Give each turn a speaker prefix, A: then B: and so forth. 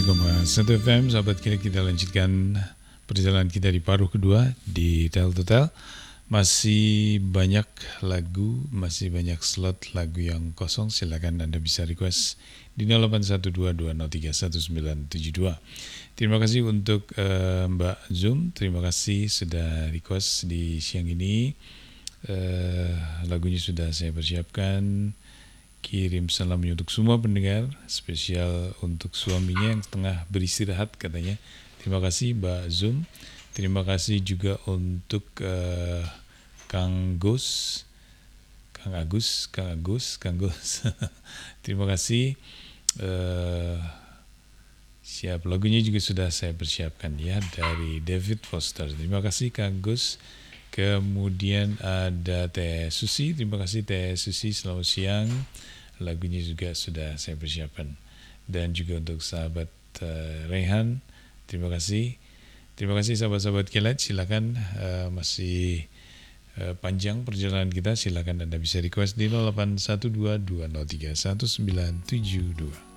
A: 107,1 FM. Sahabat kita lanjutkan perjalanan kita di paruh kedua di Tel to Tel. Masih banyak lagu, masih banyak slot lagu yang kosong. Silakan Anda bisa request di 0812203192. Terima kasih untuk Mbak Zoom. Terima kasih sudah request di siang ini. Lagunya sudah saya persiapkan. Kirim salam untuk semua pendengar, spesial untuk suaminya yang tengah beristirahat katanya. Terima kasih Mbak Zoom. Terima kasih juga untuk Kang Agus. Terima kasih. Siap, lagunya juga sudah saya persiapkan ya, dari David Foster. Terima kasih Kang Gus. Kemudian ada Teh Susi. Terima kasih Teh Susi, selamat siang. Lagunya juga sudah saya persiapkan. Dan juga untuk sahabat Rehan, terima kasih. Terima kasih sahabat-sahabat kilat. Silakan masih panjang perjalanan kita. Silakan Anda bisa request di 0812203192.